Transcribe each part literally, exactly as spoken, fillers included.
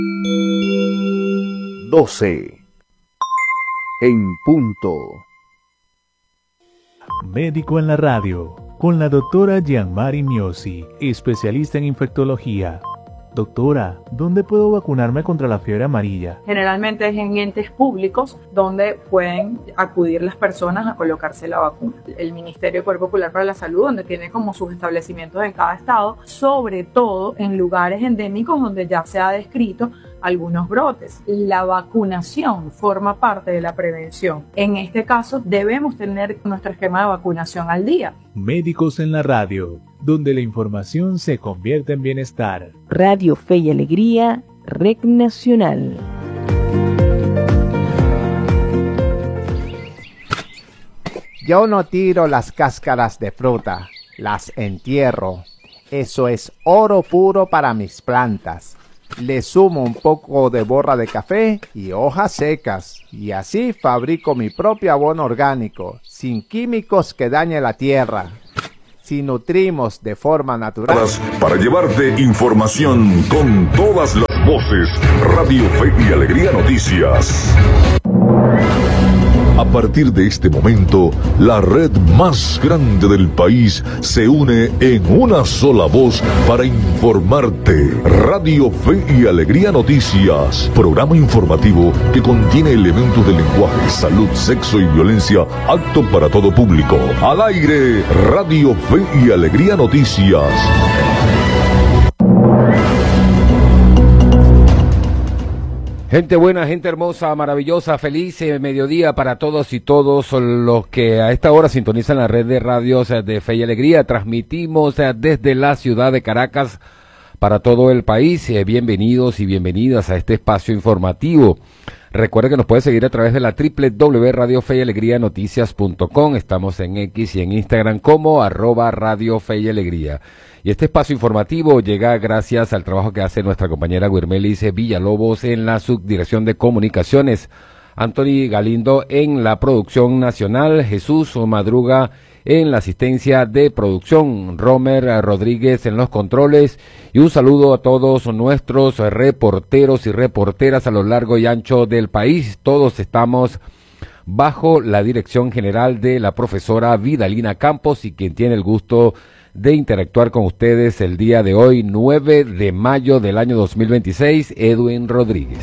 doce en punto. Médico en la radio, con la doctora Gianmari Miosi, especialista en infectología. Doctora, ¿dónde puedo vacunarme contra la fiebre amarilla? Generalmente es en entes públicos donde pueden acudir las personas a colocarse la vacuna. El Ministerio del Poder Popular para la Salud, donde tiene como sus establecimientos en cada estado, sobre todo en lugares endémicos donde ya se ha descrito algunos brotes. La vacunación forma parte de la prevención. En este caso, debemos tener nuestro esquema de vacunación al día. Médicos en la radio, donde la información se convierte en bienestar. Radio Fe y Alegría, Red Nacional. Yo no tiro las cáscaras de fruta, las entierro. Eso es oro puro para mis plantas. Le sumo un poco de borra de café y hojas secas, y así fabrico mi propio abono orgánico, sin químicos que dañe la tierra. Si nutrimos de forma natural... Para llevarte información con todas las voces, Radio Fe y Alegría Noticias. A partir de este momento, la red más grande del país se une en una sola voz para informarte. Radio Fe y Alegría Noticias, programa informativo que contiene elementos de lenguaje, salud, sexo y violencia, apto para todo público. Al aire, Radio Fe y Alegría Noticias. Gente buena, gente hermosa, maravillosa, feliz eh, mediodía para todos y todos los que a esta hora sintonizan la red de radios eh, de Fe y Alegría. Transmitimos eh, desde la ciudad de Caracas para todo el país. Eh, bienvenidos y bienvenidas a este espacio informativo. Recuerde que nos puede seguir a través de la doble u doble u doble u punto radio fe y alegría noticias punto com. Estamos en X y en Instagram como arroba Radio Fe y Alegría. Y este espacio informativo llega gracias al trabajo que hace nuestra compañera Guirmelis Villalobos en la subdirección de comunicaciones, Anthony Galindo en la producción nacional, Jesús Madruga en la asistencia de producción, Romer Rodríguez en los controles, y un saludo a todos nuestros reporteros y reporteras a lo largo y ancho del país. Todos estamos bajo la dirección general de la profesora Vidalina Campos, y quien tiene el gusto de interactuar con ustedes el día de hoy, nueve de mayo del año dos mil veintiséis, Edwin Rodríguez.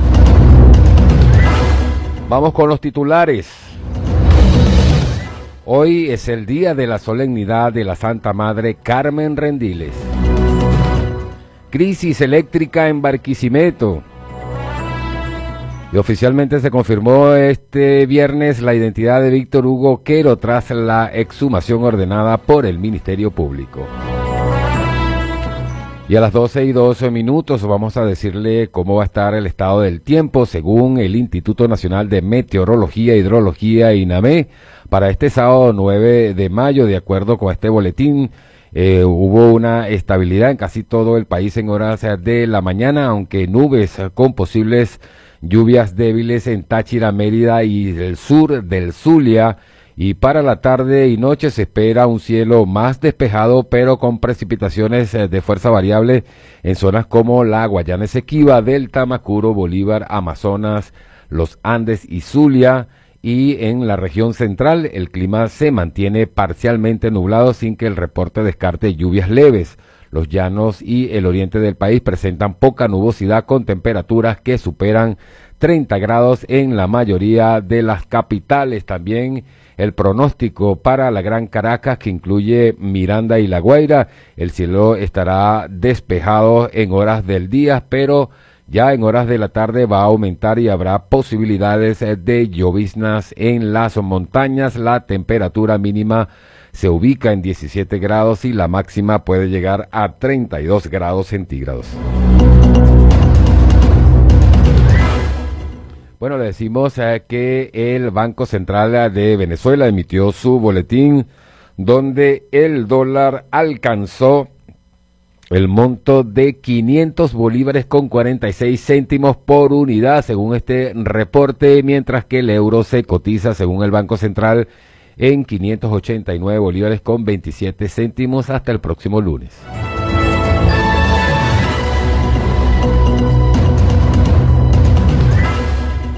Vamos con los titulares. Hoy es el día de la solemnidad de la Santa Madre Carmen Rendiles. Crisis eléctrica en Barquisimeto. Y oficialmente se confirmó este viernes la identidad de Víctor Hugo Quero tras la exhumación ordenada por el Ministerio Público. Y a las doce y doce minutos vamos a decirle cómo va a estar el estado del tiempo según el Instituto Nacional de Meteorología e Hidrología, INAME, para este sábado nueve de mayo. De acuerdo con este boletín, eh, hubo una estabilidad en casi todo el país en horas de la mañana, aunque nubes con posibles lluvias débiles en Táchira, Mérida y el sur del Zulia, y para la tarde y noche se espera un cielo más despejado, pero con precipitaciones de fuerza variable en zonas como la Guayana Esequiba, Delta, Macuro, Bolívar, Amazonas, los Andes y Zulia. Y en la región central el clima se mantiene parcialmente nublado sin que el reporte descarte lluvias leves. Los llanos y el oriente del país presentan poca nubosidad con temperaturas que superan treinta grados en la mayoría de las capitales. También el pronóstico para la Gran Caracas, que incluye Miranda y La Guaira, el cielo estará despejado en horas del día, pero ya en horas de la tarde va a aumentar y habrá posibilidades de lloviznas en las montañas. La temperatura mínima se ubica en diecisiete grados y la máxima puede llegar a treinta y dos grados centígrados. Bueno, le decimos eh, que el Banco Central de Venezuela emitió su boletín donde el dólar alcanzó el monto de quinientos bolívares con cuarenta y seis céntimos por unidad, según este reporte, mientras que el euro se cotiza, según el Banco Central, en quinientos ochenta y nueve bolívares con veintisiete céntimos hasta el próximo lunes.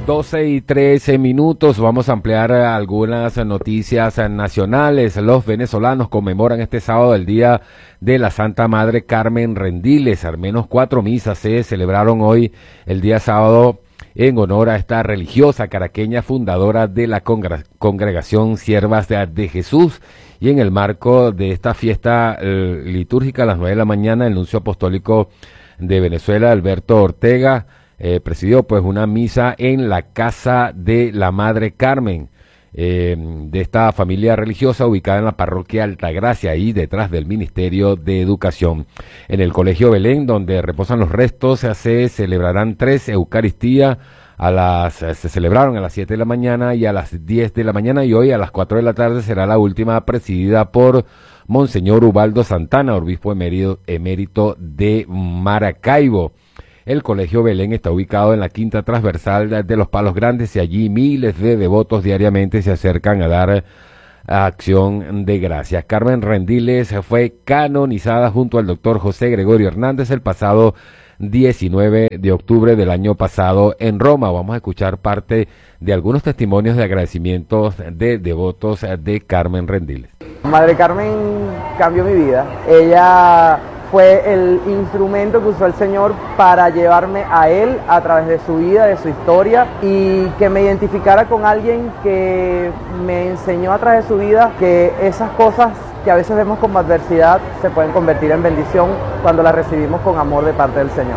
doce y trece minutos, vamos a ampliar algunas noticias nacionales. Los venezolanos conmemoran este sábado el Día de la Santa Madre Carmen Rendiles. Al menos cuatro misas se celebraron hoy, el día sábado, en honor a esta religiosa caraqueña fundadora de la congre- Congregación Siervas de, de Jesús. Y en el marco de esta fiesta eh, litúrgica, a las nueve de la mañana, el nuncio apostólico de Venezuela, Alberto Ortega, Eh, presidió pues una misa en la casa de la Madre Carmen, eh, de esta familia religiosa ubicada en la parroquia Altagracia, ahí detrás del Ministerio de Educación. En el Colegio Belén, donde reposan los restos, se, se celebrarán tres Eucaristías, a las, se celebraron a las siete de la mañana y a las diez de la mañana, y hoy a las cuatro de la tarde será la última, presidida por Monseñor Ubaldo Santana, obispo emérito, emérito de Maracaibo. El Colegio Belén está ubicado en la quinta transversal de los Palos Grandes y allí miles de devotos diariamente se acercan a dar acción de gracias. Carmen Rendiles fue canonizada junto al doctor José Gregorio Hernández el pasado diecinueve de octubre del año pasado en Roma. Vamos a escuchar parte de algunos testimonios de agradecimientos de devotos de Carmen Rendiles. Madre Carmen cambió mi vida. Ella fue el instrumento que usó el Señor para llevarme a Él a través de su vida, de su historia, y que me identificara con alguien que me enseñó a través de su vida que esas cosas que a veces vemos como adversidad se pueden convertir en bendición cuando las recibimos con amor de parte del Señor.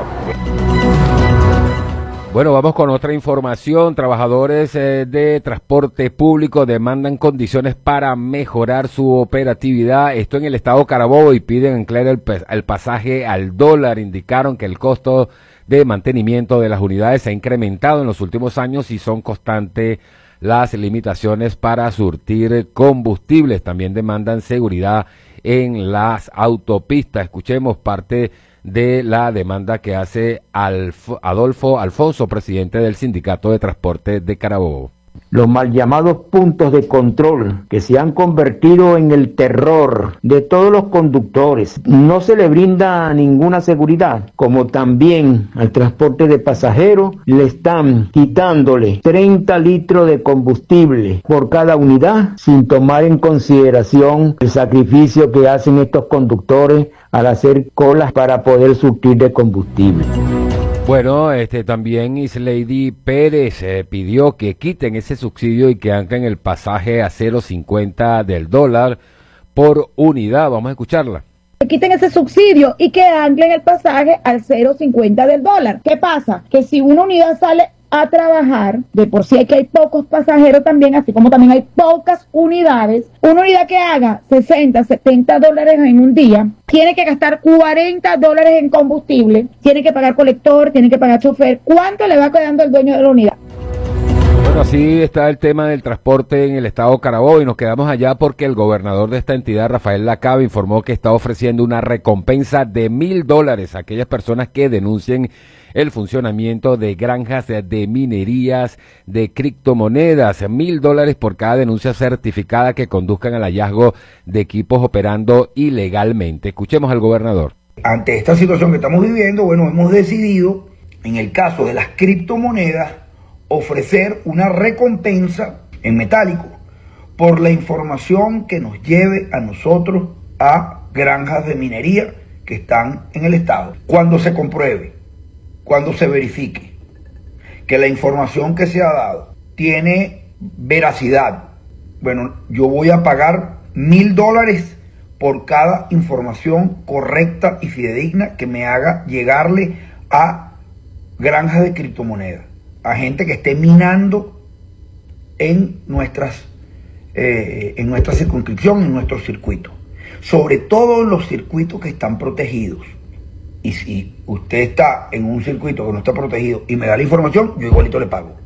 Bueno, vamos con otra información. Trabajadores eh, de transporte público demandan condiciones para mejorar su operatividad. Esto en el estado Carabobo, y piden anclar el, el pasaje al dólar. Indicaron que el costo de mantenimiento de las unidades se ha incrementado en los últimos años y son constantes las limitaciones para surtir combustibles. También demandan seguridad en las autopistas. Escuchemos parte de la demanda que hace Alf- Adolfo Alfonso, presidente del Sindicato de Transporte de Carabobo. Los mal llamados puntos de control que se han convertido en el terror de todos los conductores. No se le brinda ninguna seguridad, como también al transporte de pasajeros le están quitándole treinta litros de combustible por cada unidad, sin tomar en consideración el sacrificio que hacen estos conductores al hacer colas para poder surtir de combustible. Bueno, este también Islady Pérez eh, pidió que quiten ese subsidio y que anclen el pasaje a cero punto cincuenta del dólar por unidad. Vamos a escucharla. Que quiten ese subsidio y que anclen el pasaje al cero punto cincuenta del dólar. ¿Qué pasa? Que si una unidad sale a trabajar, de por sí hay que hay pocos pasajeros también, así como también hay pocas unidades, una unidad que haga sesenta, setenta dólares en un día, tiene que gastar cuarenta dólares en combustible, tiene que pagar colector, tiene que pagar chofer. ¿Cuánto le va quedando el dueño de la unidad? Bueno, así está el tema del transporte en el estado Carabobo, y nos quedamos allá porque el gobernador de esta entidad, Rafael Lacaba, informó que está ofreciendo una recompensa de mil dólares a aquellas personas que denuncien el funcionamiento de granjas de, de minerías de criptomonedas. Mil dólares por cada denuncia certificada que conduzcan al hallazgo de equipos operando ilegalmente. Escuchemos al gobernador. Ante esta situación que estamos viviendo, bueno, hemos decidido, en el caso de las criptomonedas, ofrecer una recompensa en metálico por la información que nos lleve a nosotros a granjas de minería que están en el estado. Cuando se compruebe, cuando se verifique que la información que se ha dado tiene veracidad, bueno, yo voy a pagar mil dólares por cada información correcta y fidedigna que me haga llegarle a granjas de criptomonedas, a gente que esté minando en nuestras eh, en nuestra circunscripción, en nuestros circuitos, sobre todo en los circuitos que están protegidos. Y si usted está en un circuito que no está protegido y me da la información, yo igualito le pago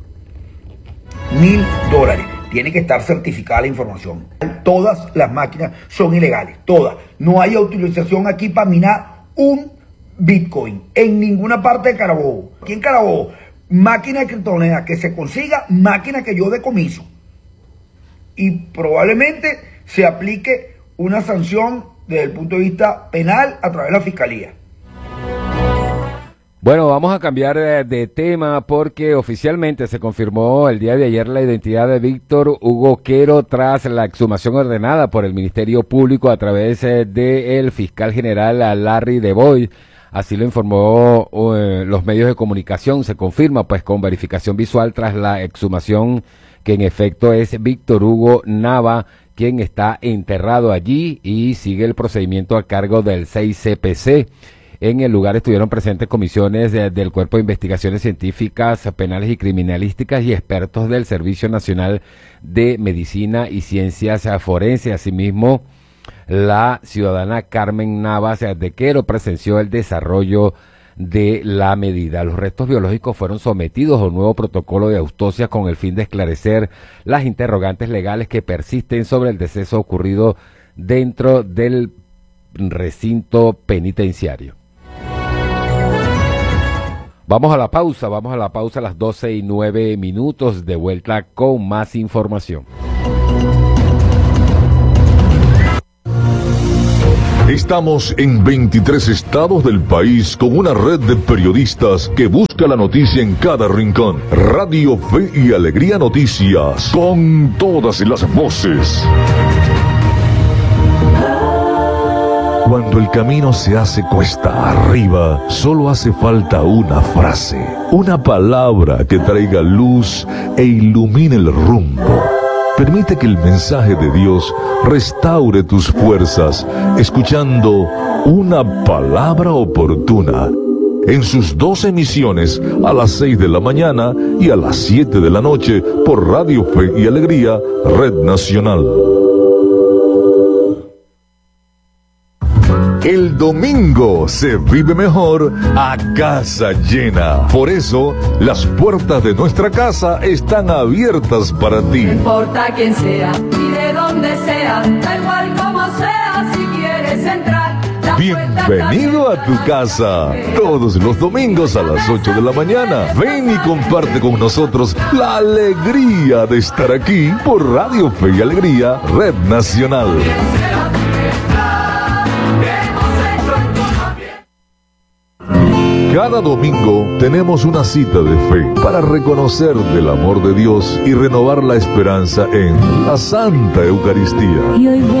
mil dólares. Tiene que estar certificada la información. Todas las máquinas son ilegales, todas. No hay autorización aquí para minar un Bitcoin en ninguna parte de Carabobo. Aquí en Carabobo, máquina de criptomonedas que se consiga, máquina que yo decomiso. Y probablemente se aplique una sanción desde el punto de vista penal a través de la fiscalía. Bueno, vamos a cambiar de, de tema porque oficialmente se confirmó el día de ayer la identidad de Víctor Hugo Quero tras la exhumación ordenada por el Ministerio Público a través eh, del fiscal general Larry DeBoy. Así lo informó uh, los medios de comunicación. Se confirma pues con verificación visual tras la exhumación que en efecto es Víctor Hugo Nava quien está enterrado allí y sigue el procedimiento a cargo del seis C P C. En el lugar estuvieron presentes comisiones de, del Cuerpo de Investigaciones Científicas, Penales y Criminalísticas y expertos del Servicio Nacional de Medicina y Ciencias Forenses. Asimismo, la ciudadana Carmen Navas de Quero presenció el desarrollo de la medida. Los restos biológicos fueron sometidos a un nuevo protocolo de autopsia con el fin de esclarecer las interrogantes legales que persisten sobre el deceso ocurrido dentro del recinto penitenciario. Vamos a la pausa, vamos a la pausa a las doce y nueve minutos, de vuelta con más información. Estamos en veintitrés estados del país con una red de periodistas que busca la noticia en cada rincón. Radio Fe y Alegría Noticias, con todas las voces. Cuando el camino se hace cuesta arriba, solo hace falta una frase, una palabra que traiga luz e ilumine el rumbo. Permite que el mensaje de Dios restaure tus fuerzas, escuchando una palabra oportuna. En sus dos emisiones, a las seis de la mañana y a las siete de la noche, por Radio Fe y Alegría, Red Nacional. El domingo se vive mejor a casa llena. Por eso, las puertas de nuestra casa están abiertas para ti. No importa quién sea y de dónde sea, da igual como sea, si quieres entrar. Bienvenido a tu casa. Todos los domingos a las ocho de la mañana. Ven y comparte con nosotros la alegría de estar aquí por Radio Fe y Alegría, Red Nacional. Cada domingo tenemos una cita de fe para reconocer del amor de Dios y renovar la esperanza en la Santa Eucaristía.